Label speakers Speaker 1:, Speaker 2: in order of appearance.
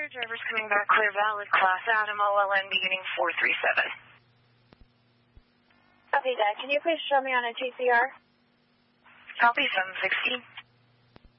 Speaker 1: driver's coming back clear, valid, class Adam, OLN, beginning 437.
Speaker 2: Copy that. Can you please show me on a TCR?
Speaker 1: Copy 760.